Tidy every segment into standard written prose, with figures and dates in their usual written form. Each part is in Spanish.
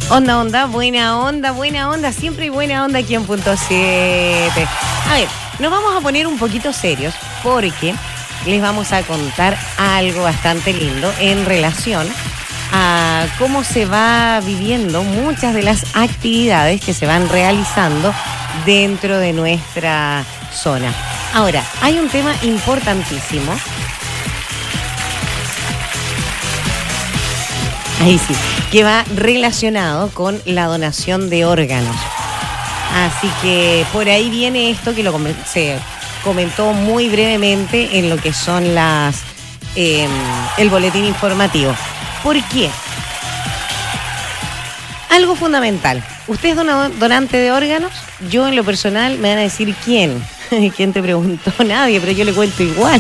Onda, buena onda, siempre hay buena onda aquí en Punto 7. A ver, nos vamos a poner un poquito serios porque les vamos a contar algo bastante lindo en relación a cómo se va viviendo muchas de las actividades que se van realizando dentro de nuestra zona. Ahora, hay un tema importantísimo. Ahí sí, que va relacionado con la donación de órganos. Así que por ahí viene esto que se comentó muy brevemente en lo que son el boletín informativo. ¿Por qué? Algo fundamental. ¿Usted es donante de órganos? Yo en lo personal me van a decir quién. ¿Quién te preguntó? Nadie, pero yo le cuento igual.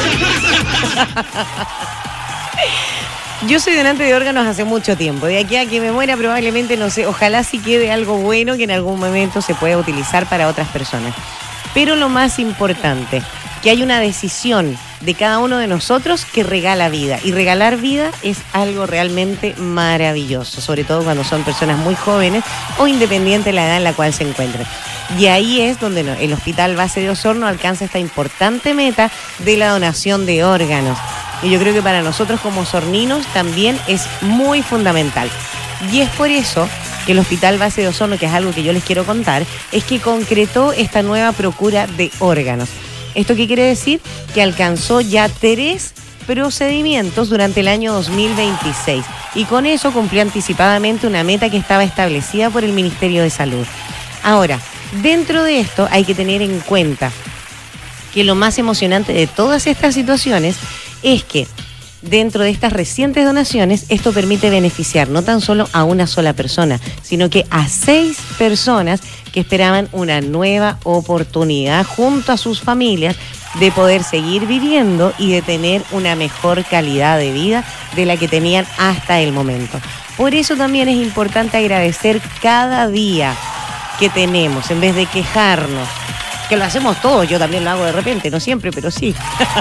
Yo soy donante de órganos hace mucho tiempo. De aquí a que me muera probablemente, no sé, ojalá sí quede algo bueno que en algún momento se pueda utilizar para otras personas. Pero lo más importante, que hay una decisión de cada uno de nosotros que regala vida. Y regalar vida es algo realmente maravilloso, sobre todo cuando son personas muy jóvenes o independiente de la edad en la cual se encuentren. Y ahí es donde el Hospital Base de Osorno alcanza esta importante meta de la donación de órganos. Y yo creo que para nosotros como osorninos también es muy fundamental. Y es por eso que el Hospital Base de Osorno, que es algo que yo les quiero contar, es que concretó esta nueva procura de órganos. ¿Esto qué quiere decir? Que alcanzó ya 3 procedimientos durante el año 2026. Y con eso cumplió anticipadamente una meta que estaba establecida por el Ministerio de Salud. Ahora, dentro de esto hay que tener en cuenta que lo más emocionante de todas estas situaciones es que dentro de estas recientes donaciones, esto permite beneficiar no tan solo a una sola persona, sino que a 6 personas que esperaban una nueva oportunidad junto a sus familias de poder seguir viviendo y de tener una mejor calidad de vida de la que tenían hasta el momento. Por eso también es importante agradecer cada día que tenemos, en vez de quejarnos, que lo hacemos todos, yo también lo hago de repente, no siempre, pero sí.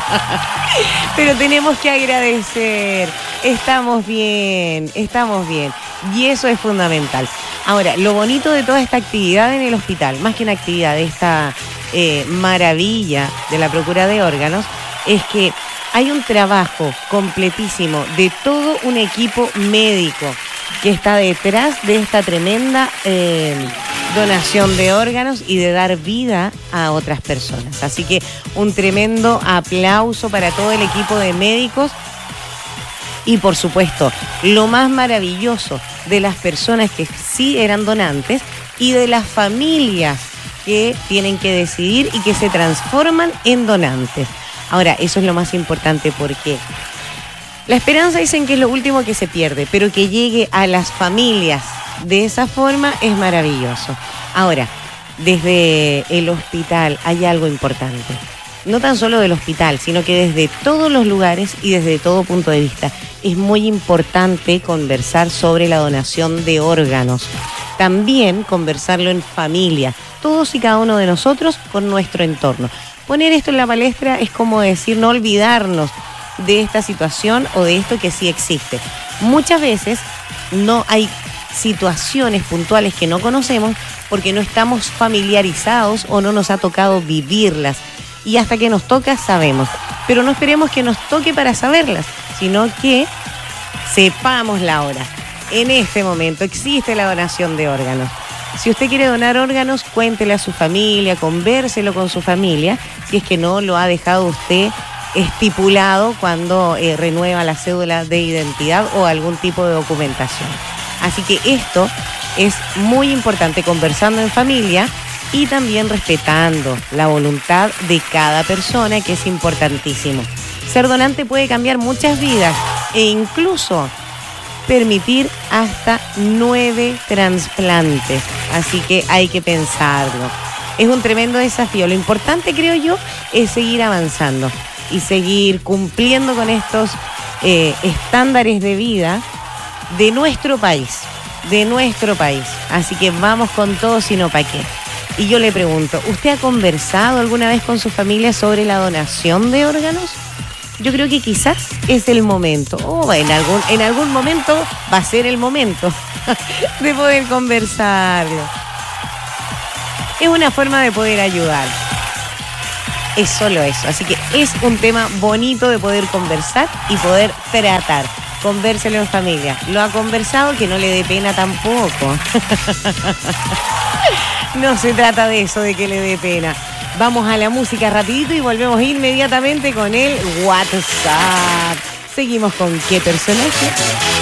Pero tenemos que agradecer, estamos bien, y eso es fundamental. Ahora, lo bonito de toda esta actividad en el hospital, más que una actividad de esta maravilla de la procura de órganos, es que hay un trabajo completísimo de todo un equipo médico que está detrás de esta tremenda donación de órganos y de dar vida a otras personas. Así que un tremendo aplauso para todo el equipo de médicos y, por supuesto, lo más maravilloso de las personas que sí eran donantes y de las familias que tienen que decidir y que se transforman en donantes. Ahora, eso es lo más importante porque la esperanza dicen que es lo último que se pierde, pero que llegue a las familias de esa forma es maravilloso. Ahora, desde el hospital hay algo importante. No tan solo del hospital, sino que desde todos los lugares y desde todo punto de vista. Es muy importante conversar sobre la donación de órganos. También conversarlo en familia, todos y cada uno de nosotros con nuestro entorno. Poner esto en la palestra es como decir, no olvidarnos de esta situación o de esto que sí existe. Muchas veces no hay situaciones puntuales que no conocemos porque no estamos familiarizados o no nos ha tocado vivirlas. Y hasta que nos toca sabemos. Pero no esperemos que nos toque para saberlas, sino que sepamos la hora. En este momento existe la donación de órganos. Si usted quiere donar órganos, cuéntele a su familia, convérselo con su familia, si es que no lo ha dejado usted estipulado cuando renueva la cédula de identidad o algún tipo de documentación. Así que esto es muy importante, conversando en familia y también respetando la voluntad de cada persona, que es importantísimo. Ser donante puede cambiar muchas vidas e incluso permitir hasta 9 trasplantes. Así que hay que pensarlo. Es un tremendo desafío. Lo importante, creo yo, es seguir avanzando y seguir cumpliendo con estos estándares de vida de nuestro país. Así que vamos con todo, si no, ¿para qué? Y yo le pregunto, ¿usted ha conversado alguna vez con su familia sobre la donación de órganos? yo creo que quizás es el momento, o en algún momento va a ser el momento de poder conversarlo. Es una forma de poder ayudar. Es solo eso. Así que es un tema bonito de poder conversar y poder tratar. Convérselo en familia. Lo ha conversado, que no le dé pena tampoco. No se trata de eso, de que le dé pena. Vamos a la música rapidito y volvemos inmediatamente con el WhatsApp. Seguimos con ¿qué personaje?